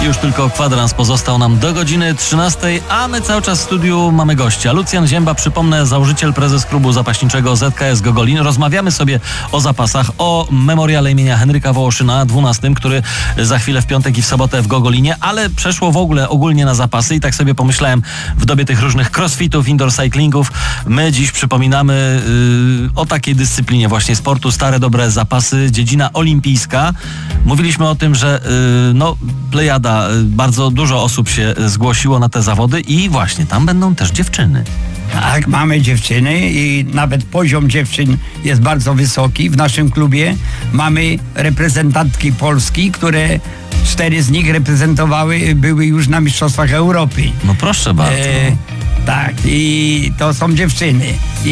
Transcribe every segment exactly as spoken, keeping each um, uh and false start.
Już tylko kwadrans pozostał nam do godziny trzynastej, a my cały czas w studiu mamy gościa. Lucjan Zięba, przypomnę, założyciel, prezes klubu zapaśniczego Z K S Gogolin. Rozmawiamy sobie o zapasach, o memoriale imienia Henryka Wołoszyna, dwunastym, który za chwilę w piątek i w sobotę w Gogolinie, ale przeszło w ogóle ogólnie na zapasy i tak sobie pomyślałem, w dobie tych różnych crossfitów, indoor cyclingów, my dziś przypominamy yy, o takiej dyscyplinie właśnie sportu, stare, dobre zapasy, dziedzina olimpijska. Mówiliśmy o tym, że yy, no, plejada, yy, bardzo dużo osób się zgłosiło na te zawody i właśnie tam będą też dziewczyny. Tak, mamy dziewczyny i nawet poziom dziewczyn jest bardzo wysoki. W naszym klubie mamy reprezentantki Polski, które cztery z nich reprezentowały, były już na Mistrzostwach Europy. No proszę bardzo. E, tak, i to są dziewczyny.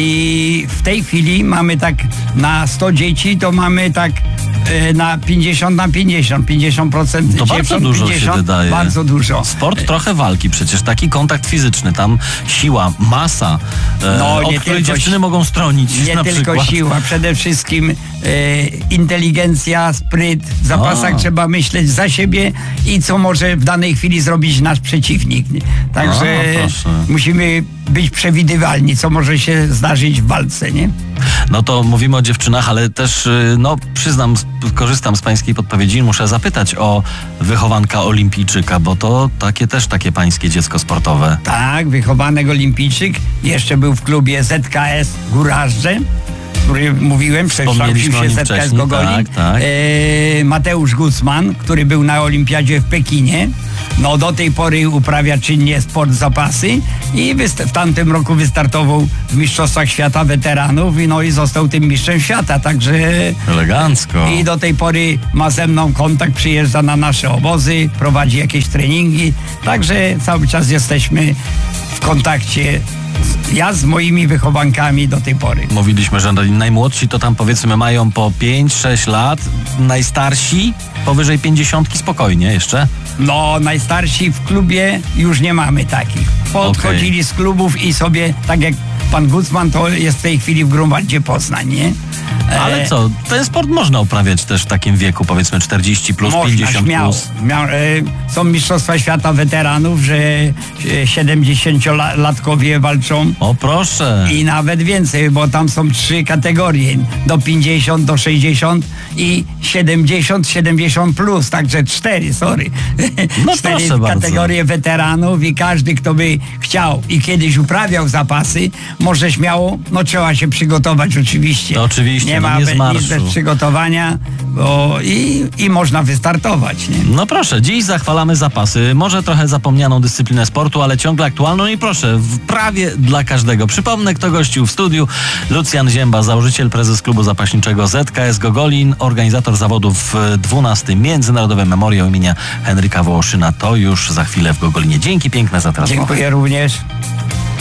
I w tej chwili mamy tak na sto dzieci, to mamy tak e, na pięćdziesiąt na pięćdziesiąt. pięćdziesiąt procent to bardzo dużo pięćdziesiąt, się wydaje. Bardzo dużo. Sport trochę walki przecież, taki kontakt fizyczny, tam siła, masa, e, no, od której dziewczyny mogą stronić. Nie na tylko przykład. siła, przede wszystkim e, inteligencja, spryt. W zapasach A. trzeba myśleć za siebie i co może w danej chwili zrobić nasz przeciwnik. Także A, musimy być przewidywalni, co może się zdarzyć w walce, nie? No to mówimy o dziewczynach, ale też, no przyznam, korzystam z pańskiej podpowiedzi i muszę zapytać o wychowanka olimpijczyka, bo to takie też takie pańskie dziecko sportowe. Tak, wychowanek olimpijczyk. Jeszcze był w klubie Z K S Górażdże, który mówiłem, przekształcił się Z K S Gogolin. Tak, tak. E, Mateusz Guzman, który był na olimpiadzie w Pekinie. No do tej pory uprawia czynnie sport zapasy i w tamtym roku wystartował w Mistrzostwach Świata Weteranów i no i został tym mistrzem świata, także elegancko. I do tej pory ma ze mną kontakt, przyjeżdża na nasze obozy, prowadzi jakieś treningi, także cały czas jesteśmy w kontakcie. Ja z moimi wychowankami do tej pory. Mówiliśmy, że najmłodsi to tam powiedzmy mają po pięć sześć lat, najstarsi powyżej pięćdziesiątki spokojnie jeszcze. No, najstarsi w klubie już nie mamy takich. Podchodzili okay. z klubów i sobie, tak jak pan Guzman, to jest w tej chwili w Grunwaldzie Poznań, nie? Ale co, ten sport można uprawiać też w takim wieku, powiedzmy czterdzieści plus, można, pięćdziesiąt śmiało, plus. Śmiało. Są Mistrzostwa Świata Weteranów, że siedemdziesięciolatkowie walczą. O proszę. I nawet więcej, bo tam są trzy kategorie. Do pięćdziesiąt, do sześćdziesiąt i siedemdziesiąt, siedemdziesiąt plus, także cztery, sorry. No cztery proszę kategorie bardzo. weteranów i każdy, kto by chciał i kiedyś uprawiał zapasy, może śmiało, no trzeba się przygotować oczywiście. To oczywiście, nie no ma nie z marszu. nic bez przygotowania, bo i, i można wystartować. Nie? No proszę, dziś zachwalamy zapasy. Może trochę zapomnianą dyscyplinę sportu, ale ciągle aktualną i proszę, w prawie dla każdego. Przypomnę, kto gościł w studiu. Lucjan Zięba, założyciel, prezes klubu zapaśniczego Z K S Gogolin, organizator zawodów w dwunastym Międzynarodowym Memoriał imienia Henryka Wołoszyna. To już za chwilę w Gogolinie. Dzięki piękne za teraz. Dziękuję również.